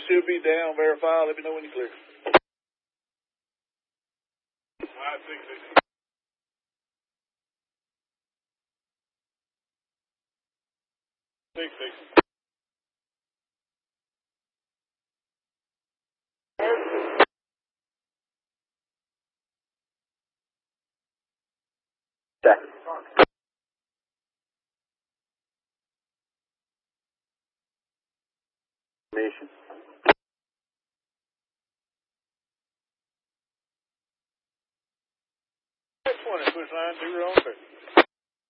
Should be down, verify, let me know when you're clear. 566. Check. Information. Next one is push line 2 on 2.